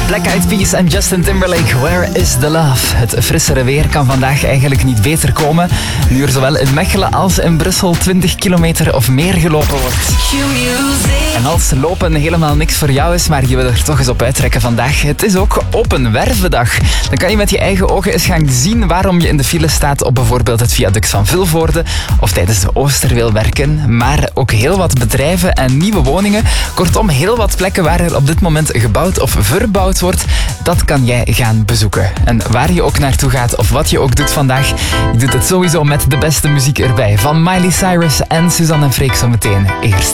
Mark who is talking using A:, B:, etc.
A: Black Eyed Peas en Justin Timberlake, Where is the Love? Het frissere weer kan vandaag eigenlijk niet beter komen. Nu er zowel in Mechelen als in Brussel 20 kilometer of meer gelopen wordt. En als lopen helemaal niks voor jou is, maar je wil er toch eens op uittrekken vandaag. Het is ook Open Wervendag. Dan kan je met je eigen ogen eens gaan zien waarom je in de file staat op bijvoorbeeld het viaduct van Vilvoorde of tijdens de Oosterweel werken. Maar ook heel wat bedrijven en nieuwe woningen. Kortom, heel wat plekken waar er op dit moment gebouwd of verbouwd wordt. Dat kan jij gaan bezoeken. En waar je ook naartoe gaat of wat je ook doet vandaag, je doet het sowieso met de beste muziek erbij. Van Miley Cyrus en Suzanne en Freek zometeen. Eerst